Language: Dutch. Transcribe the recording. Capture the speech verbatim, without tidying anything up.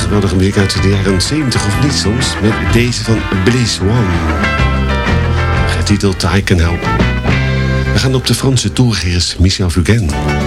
geweldige muziek uit de jaren zeventig of niet soms. Met deze van Bliss One. Getiteld I Can Help. We gaan op de Franse tour. Hier is Michel Fugain.